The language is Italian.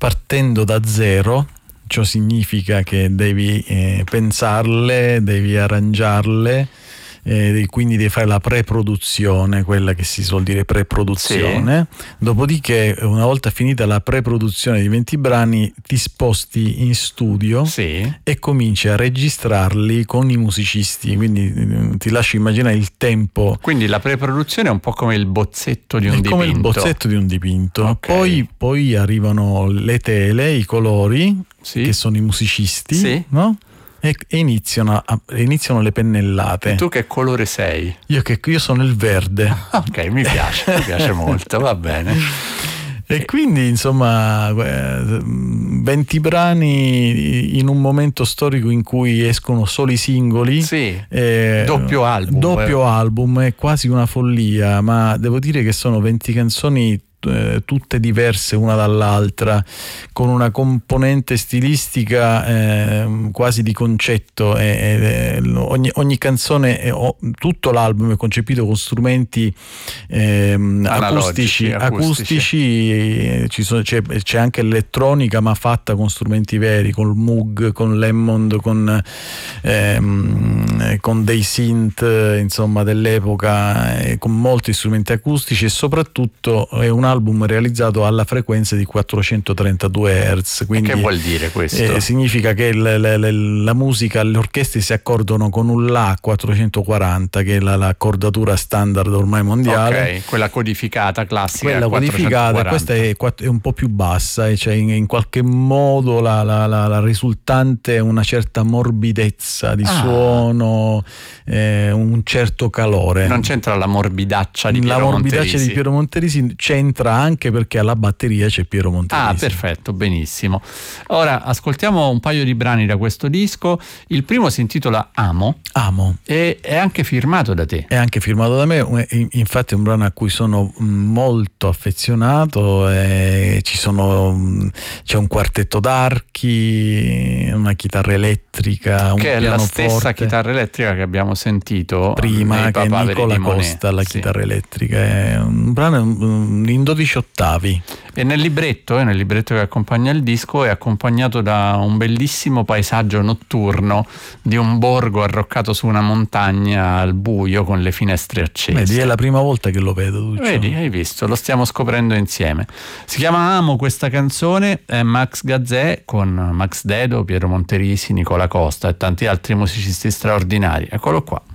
partendo da zero. Ciò significa che devi pensarle, devi arrangiarle, quindi devi fare la pre-produzione, quella che si suol dire pre-produzione. Sì. Dopodiché, una volta finita la pre-produzione di 20 brani, ti sposti in studio, sì, e cominci a registrarli con i musicisti, quindi ti lascio immaginare il tempo. Quindi la pre-produzione è un po' come il bozzetto di un dipinto. Come il bozzetto di un dipinto. Okay. Poi arrivano le tele, i colori, sì, che sono i musicisti, sì, no? E iniziano le pennellate. E tu che colore sei? Io sono il verde. Ok, mi piace molto, va bene. E quindi insomma 20 brani in un momento storico in cui escono solo i singoli. Sì, doppio album, è quasi una follia, ma devo dire che sono 20 canzoni tutte diverse una dall'altra, con una componente stilistica quasi di concetto, ogni canzone, tutto l'album è concepito con strumenti acustici. C'è anche l'elettronica, ma fatta con strumenti veri, col Moog, con l'Hammond, con dei synth, insomma, dell'epoca, con molti strumenti acustici, e soprattutto è un album realizzato alla frequenza di 432 Hz. Quindi, che vuol dire questo? Significa che la musica, le orchestre si accordano con un La 440, che è l'accordatura standard ormai mondiale. Ok, quella codificata classica. Quella codificata, questa è un po' più bassa, e cioè in qualche modo la risultante è una certa morbidezza di suono, un certo calore. Non c'entra la morbidaccia di Piero Monterisi? La morbidaccia di Piero Monterisi c'entra anche perché alla batteria c'è Piero Monterisi. Perfetto, benissimo. Ora ascoltiamo un paio di brani da questo disco. Il primo si intitola Amo. E è anche firmato da te. È anche firmato da me, infatti è un brano a cui sono molto affezionato. C'è un quartetto d'archi, una chitarra elettrica, un che è la stessa forte. Chitarra elettrica che abbiamo sentito prima, che è Nicola Costa, la chitarra elettrica. È un brano in 12 ottavi. E nel libretto che accompagna il disco è accompagnato da un bellissimo paesaggio notturno di un borgo arroccato su una montagna al buio con le finestre accese. Vedi, è la prima volta che lo vedo, Duccio. Vedi, hai visto, lo stiamo scoprendo insieme. Si chiama Amo questa canzone, è Max Gazzè con Max Dedo, Piero Monterisi, Nicola Costa e tanti altri musicisti straordinari. Eccolo qua.